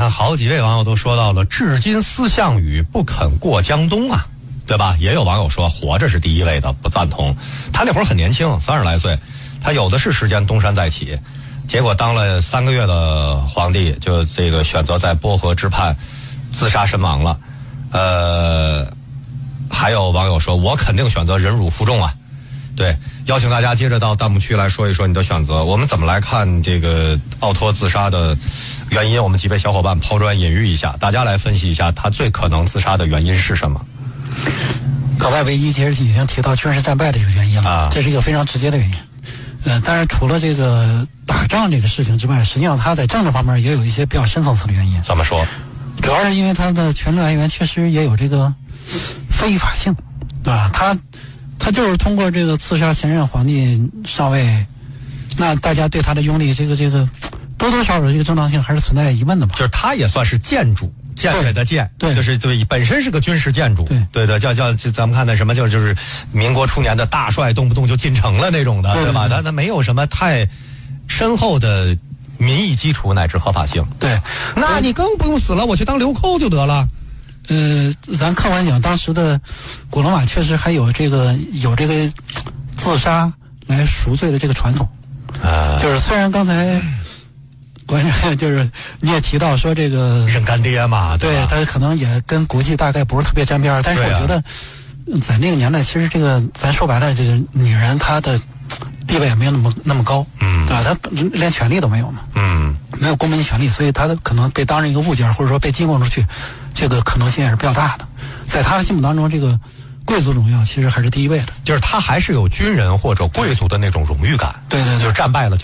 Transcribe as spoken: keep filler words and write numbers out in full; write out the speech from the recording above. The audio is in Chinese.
看好几位网友都说到了，至今思项羽不肯过江东啊，对吧？也有网友说活着是第一位的，不赞同。他那会儿很年轻，三十来岁，他有的是时间东山再起，结果当了三个月的皇帝，就这个选择在波河之畔自杀身亡了。呃，还有网友说，我肯定选择忍辱负重啊。对，邀请大家接着到弹幕区来说一说你的选择。我们怎么来看这个奥托自杀的原因？我们几位小伙伴抛砖引玉一下，大家来分析一下他最可能自杀的原因是什么？ 搞外围一其实已经提到军事战败的这个原因了，啊、这是一个非常直接的原因。呃，当然除了这个打仗这个事情之外，实际上他在政治方面也有一些比较深层次的原因。 怎么说？ 主要是因为他的权力来源确实也有这个非法性，对吧？他他就是通过这个刺杀前任皇帝上位，那大家对他的拥立这个这个多多少少这个正当性还是存在疑问的嘛。 就是他也算是建筑。建水的建， 对， 就是对，本身是个军事建筑， 对对的，叫叫咱们看的什么，就是就是民国初年的大帅动不动就进城了那种的，对, 对吧？他他没有什么太深厚的民意基础乃至合法性。 对， 那你更不用死了，我去当流寇就得了。 呃，咱客观讲，当时的古罗马确实还有这个有这个自杀来赎罪的这个传统， 啊， 就是虽然刚才。关键就是你也提到说这个认干爹嘛， 对， 对他可能也跟国际大概不是特别沾边，但是我觉得在那个年代，其实这个咱说白了，这个女人她的地位也没有那么那么高， 嗯， 对吧？她连权利都没有嘛， 嗯， 没有公民权利，所以她的可能被当成一个物件，或者说被进贡出去，这个可能性也是比较大的。在她的心目当中，这个贵族荣耀其实还是第一位的， 就是她还是有军人或者贵族的那种荣誉感， 对对对， 就是战败了。